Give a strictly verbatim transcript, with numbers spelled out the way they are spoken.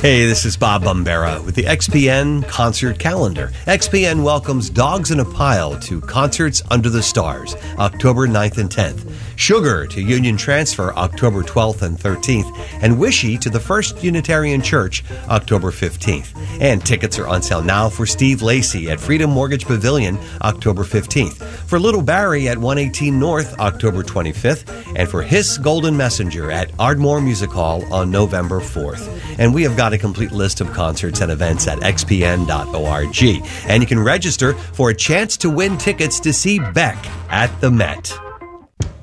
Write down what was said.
Hey, this is Bob Bombera with the X P N Concert Calendar. X P N welcomes Dogs in a Pile to Concerts Under the Stars, October ninth and tenth. Sugar to Union Transfer, October twelfth and thirteenth. And Wishy to the First Unitarian Church, October fifteenth. And tickets are on sale now for Steve Lacy at Freedom Mortgage Pavilion, October fifteenth. For Little Barry at one eighteen North, October twenty-fifth. And for Hiss Golden Messenger at Ardmore Music Hall on November fourth. And we have got a complete list of concerts and events at x p n dot org. And you can register for a chance to win tickets to see Beck at the Met.